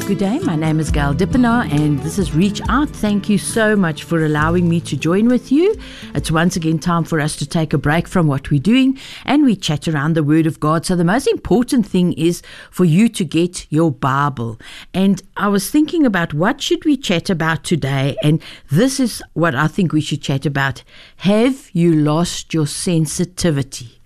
Good day, my name is Gail Dippenaar and this is Reach Out. Thank you so much for allowing me to join with you. It's once again time for us to take a break from what we're doing and we chat around the Word of God. So the most important thing is for you to get your Bible. And I was thinking about what should we chat about today, and this is what I think we should chat about. Have you lost your sensitivity?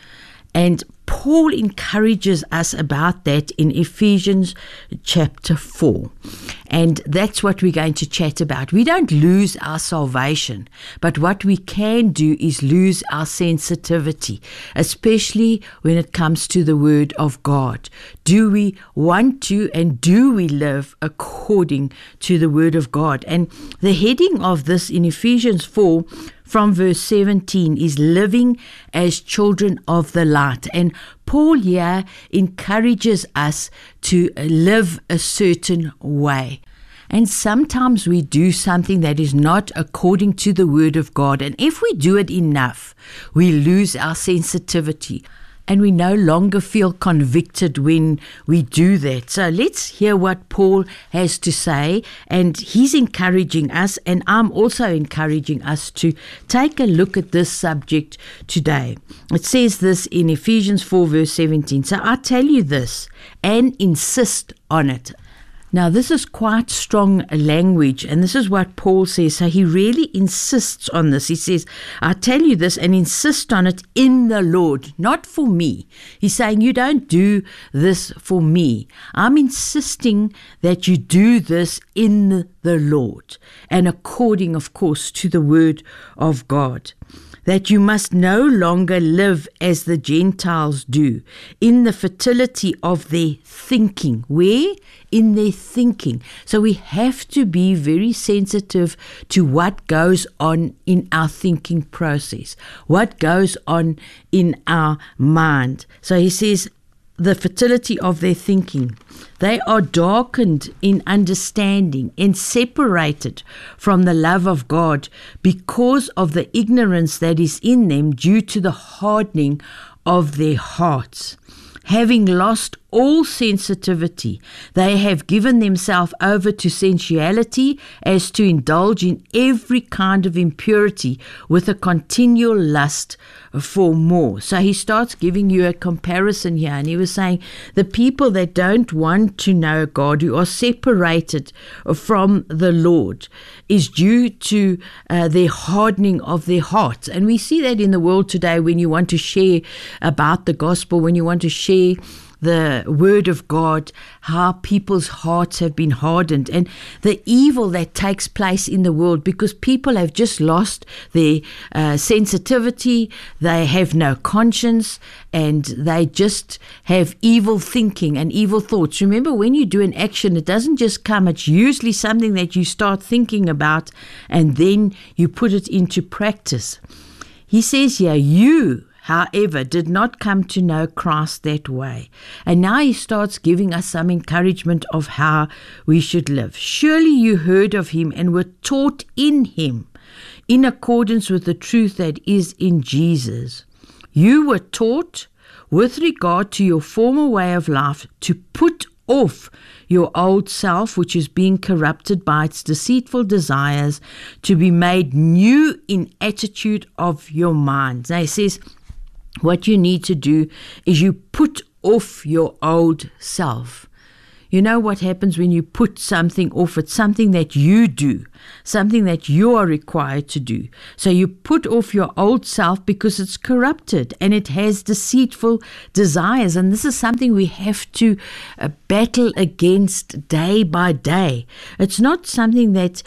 And Paul encourages us about that in Ephesians chapter 4. And that's what we're going to chat about. We don't lose our salvation, but what we can do is lose our sensitivity, especially when it comes to the Word of God. Do we want to and do we live according to the Word of God? And the heading of this in Ephesians 4 from verse 17 is living as children of the light. And Paul here encourages us to live a certain way. And sometimes we do something that is not according to the Word of God. And if we do it enough, we lose our sensitivity. And we no longer feel convicted when we do that. So let's hear what Paul has to say. And he's encouraging us, and I'm also encouraging us to take a look at this subject today. It says this in Ephesians 4 verse 17. So I tell you this and insist on it. Now, this is quite strong language, and this is what Paul says. So he really insists on this. He says, I tell you this and insist on it in the Lord, not for me. He's saying, you don't do this for me. I'm insisting that you do this in the Lord, and according, of course, to the Word of God. That you must no longer live as the Gentiles do, in the fertility of their thinking. Where? In their thinking. So we have to be very sensitive to what goes on in our thinking process, what goes on in our mind. So he says, the fertility of their thinking. They are darkened in understanding and separated from the love of God because of the ignorance that is in them due to the hardening of their hearts. Having lost all sensitivity, they have given themselves over to sensuality as to indulge in every kind of impurity with a continual lust for more. So he starts giving you a comparison here, and he was saying the people that don't want to know God, who are separated from the Lord, is due to their hardening of their hearts. And we see that in the world today when you want to share about the gospel, when you want to share the Word of God, how people's hearts have been hardened, and the evil that takes place in the world because people have just lost their sensitivity, they have no conscience, and they just have evil thinking and evil thoughts. Remember, when you do an action, it doesn't just come, it's usually something that you start thinking about and then you put it into practice. He says here, you however, did not come to know Christ that way. And now he starts giving us some encouragement of how we should live. Surely you heard of him and were taught in him, in accordance with the truth that is in Jesus. You were taught with regard to your former way of life to put off your old self, which is being corrupted by its deceitful desires, to be made new in attitude of your minds. Now he says, what you need to do is you put off your old self. You know what happens when you put something off? It's something that you do, something that you are required to do. So you put off your old self because it's corrupted and it has deceitful desires. And this is something we have to battle against day by day. It's not something that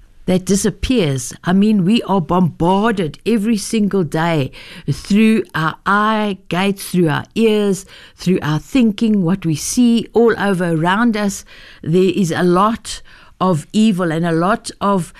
disappears. I mean, we are bombarded every single day through our eye gates, through our ears, through our thinking, what we see all over around us. There is a lot of evil and a lot of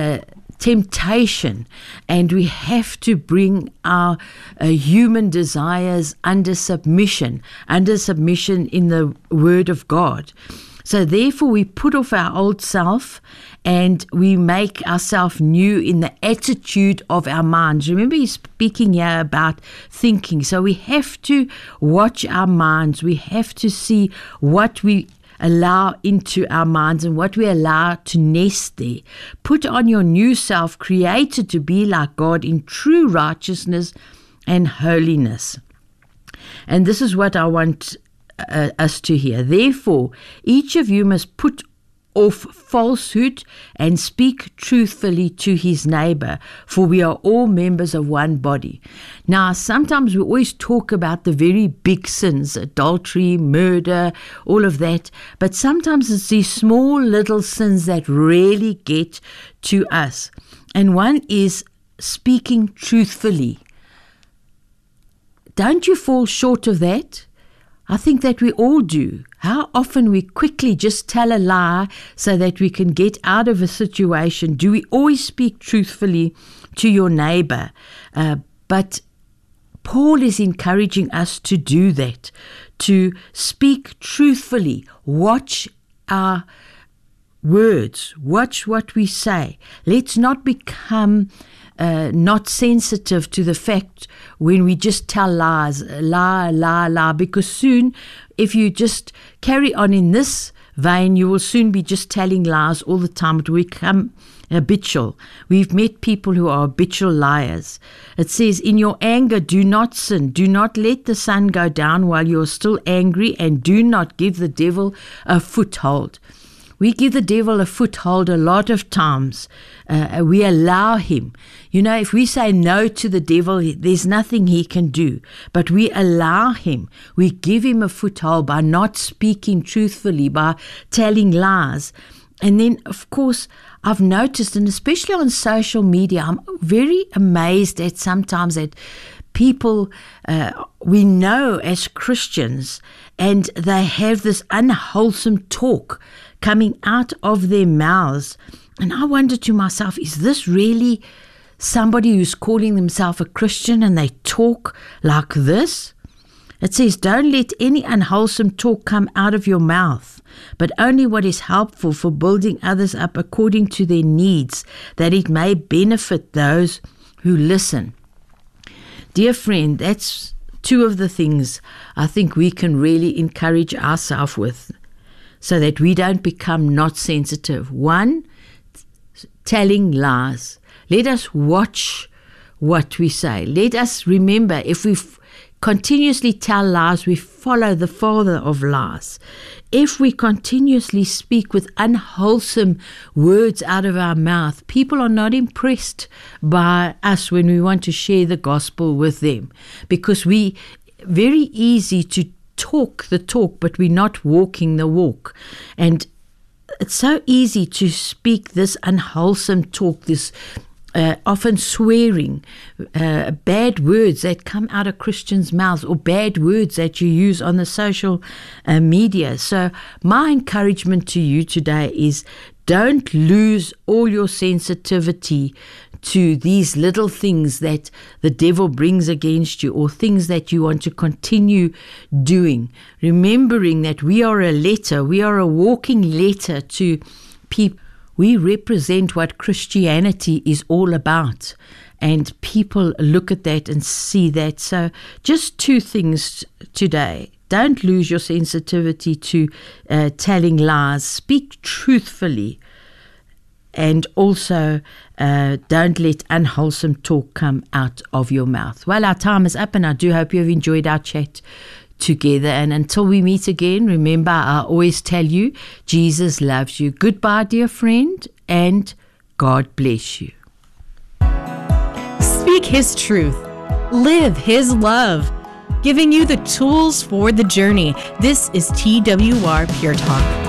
temptation, and we have to bring our human desires under submission in the Word of God. So therefore we put off our old self and we make ourselves new in the attitude of our minds. Remember, he's speaking here about thinking. So we have to watch our minds. We have to see what we allow into our minds and what we allow to nest there. Put on your new self, created to be like God in true righteousness and holiness. And this is what I want us to hear. Therefore, each of you must put off falsehood and speak truthfully to his neighbor, for we are all members of one body. Now, sometimes we always talk about the very big sins, adultery, murder, all of that, but sometimes it's these small little sins that really get to us. And one is speaking truthfully. Don't you fall short of that? I think that we all do. How often we quickly just tell a lie so that we can get out of a situation. Do we always speak truthfully to your neighbor? But Paul is encouraging us to do that, to speak truthfully. Watch our words. Watch what we say. Let's not become not sensitive to the fact when we just tell lies, lie, because soon, if you just carry on in this vein, you will soon be just telling lies all the time. It will become habitual. We've met people who are habitual liars. It says, in your anger, do not sin. Do not let the sun go down while you are still angry, and do not give the devil a foothold. We give the devil a foothold a lot of times. We allow him. You know, if we say no to the devil, there's nothing he can do. But we allow him. We give him a foothold by not speaking truthfully, by telling lies. And then, of course, I've noticed, and especially on social media, I'm very amazed at sometimes that people we know as Christians, and they have this unwholesome talk coming out of their mouths. And I wonder to myself, is this really somebody who's calling themselves a Christian and they talk like this? It says, don't let any unwholesome talk come out of your mouth, but only what is helpful for building others up according to their needs, that it may benefit those who listen. Dear friend, that's two of the things I think we can really encourage ourselves with, so that we don't become not sensitive. One, telling lies. Let us watch what we say. Let us remember, if we continuously tell lies, we follow the father of lies. If we continuously speak with unwholesome words out of our mouth, people are not impressed by us when we want to share the gospel with them, because we very easy to talk the talk, but we're not walking the walk. And it's so easy to speak this unwholesome talk, this often swearing, bad words that come out of Christians' mouths, or bad words that you use on the social media. So my encouragement to you today is, don't lose all your sensitivity to these little things that the devil brings against you, or things that you want to continue doing. Remembering that we are a letter, we are a walking letter to people. We represent what Christianity is all about, and people look at that and see that. So just two things today. Don't lose your sensitivity to telling lies. Speak truthfully. And also, don't let unwholesome talk come out of your mouth. Well, our time is up, and I do hope you have enjoyed our chat together. And until we meet again, remember, I always tell you, Jesus loves you. Goodbye, dear friend, and God bless you. Speak His truth. Live His love. Giving you the tools for the journey. This is TWR Pure Talk.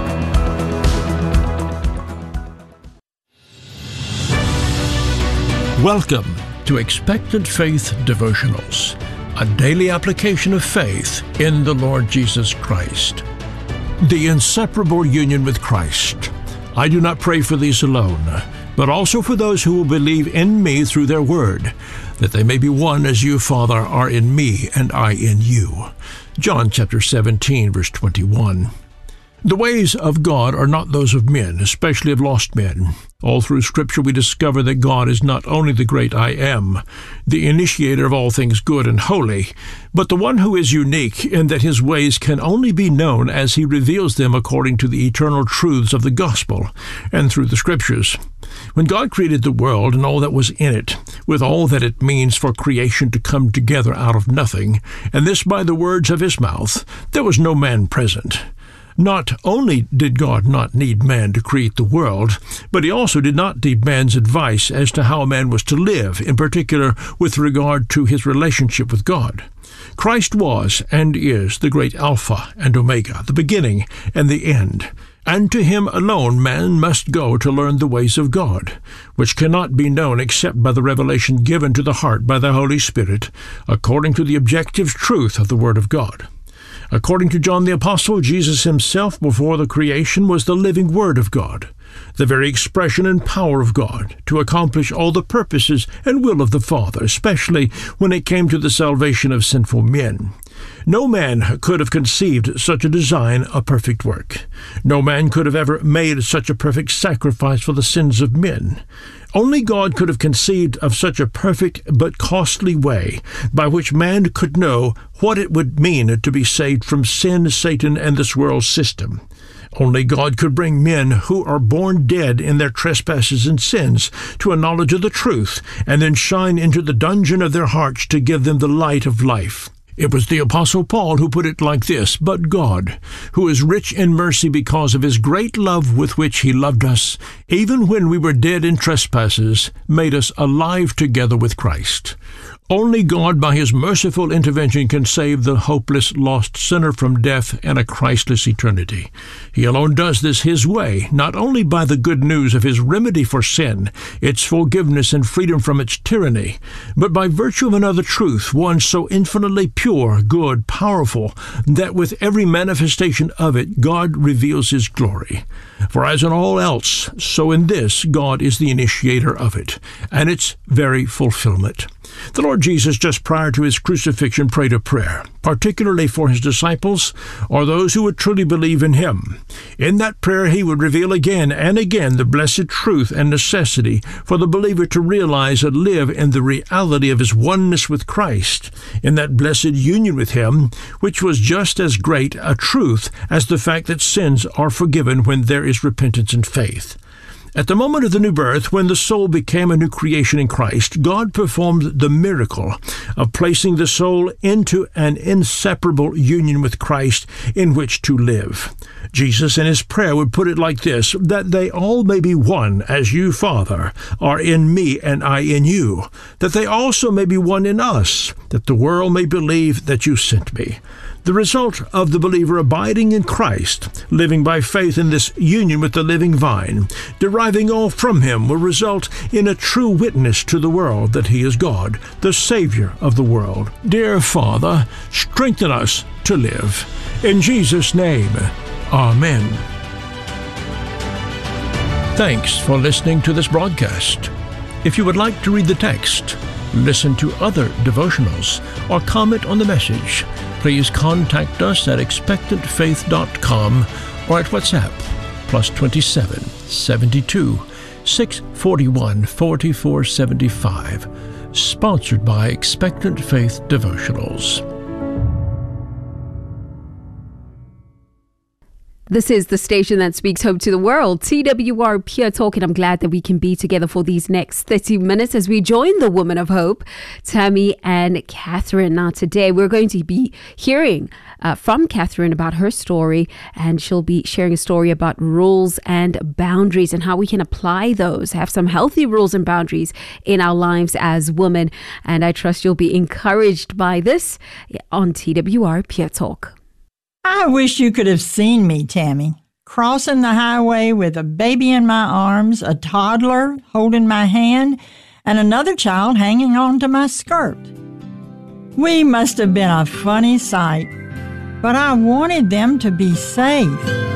Welcome to Expectant Faith Devotionals, a daily application of faith in the Lord Jesus Christ. The inseparable union with Christ. I do not pray for these alone, but also for those who will believe in me through their word, that they may be one as you, Father, are in me and I in you. John chapter 17, verse 21. The ways of God are not those of men, especially of lost men. All through Scripture we discover that God is not only the great I Am, the initiator of all things good and holy, but the one who is unique in that his ways can only be known as he reveals them according to the eternal truths of the gospel and through the Scriptures. When God created the world and all that was in it, with all that it means for creation to come together out of nothing, and this by the words of his mouth, there was no man present. Not only did God not need man to create the world, but he also did not need man's advice as to how man was to live, in particular with regard to his relationship with God. Christ was and is the great Alpha and Omega, the beginning and the end. And to him alone man must go to learn the ways of God, which cannot be known except by the revelation given to the heart by the Holy Spirit, according to the objective truth of the Word of God. According to John the Apostle, Jesus himself before the creation was the living Word of God, the very expression and power of God, to accomplish all the purposes and will of the Father, especially when it came to the salvation of sinful men. No man could have conceived such a design, a perfect work. No man could have ever made such a perfect sacrifice for the sins of men. Only God could have conceived of such a perfect but costly way by which man could know what it would mean to be saved from sin, Satan, and this world system. Only God could bring men who are born dead in their trespasses and sins to a knowledge of the truth, and then shine into the dungeon of their hearts to give them the light of life. It was the Apostle Paul who put it like this: "But God, who is rich in mercy because of his great love with which he loved us, even when we were dead in trespasses, made us alive together with Christ." Only God, by his merciful intervention, can save the hopeless, lost sinner from death and a Christless eternity. He alone does this his way, not only by the good news of his remedy for sin, its forgiveness and freedom from its tyranny, but by virtue of another truth, one so infinitely pure, good, powerful, that with every manifestation of it, God reveals his glory. For as in all else, so in this, God is the initiator of it, and its very fulfillment. The Lord Jesus, just prior to his crucifixion, prayed a prayer, particularly for his disciples, or those who would truly believe in him. In that prayer he would reveal again and again the blessed truth and necessity for the believer to realize and live in the reality of his oneness with Christ, in that blessed union with him, which was just as great a truth as the fact that sins are forgiven when there is repentance and faith. At the moment of the new birth, when the soul became a new creation in Christ, God performed the miracle of placing the soul into an inseparable union with Christ in which to live. Jesus in his prayer would put it like this: "That they all may be one, as you, Father, are in me and I in you, that they also may be one in us, that the world may believe that you sent me." The result of the believer abiding in Christ, living by faith in this union with the living vine, deriving all from him, will result in a true witness to the world that he is God, the Savior of the world. Dear Father, strengthen us to live. In Jesus' name, Amen. Thanks for listening to this broadcast. If you would like to read the text, listen to other devotionals, or comment on the message, please contact us at expectantfaith.com or at WhatsApp +27 72 641 4475. Sponsored by Expectant Faith Devotionals. This is the station that speaks hope to the world, TWR Pure Talk, and I'm glad that we can be together for these next 30 minutes as we join the Women of Hope, Tammy and Catherine. Now today we're going to be hearing from Catherine about her story, and she'll be sharing a story about rules and boundaries and how we can apply those, have some healthy rules and boundaries in our lives as women. And I trust you'll be encouraged by this on TWR Pure Talk. I wish you could have seen me, Tammy, crossing the highway with a baby in my arms, a toddler holding my hand, and another child hanging onto my skirt. We must have been a funny sight, but I wanted them to be safe.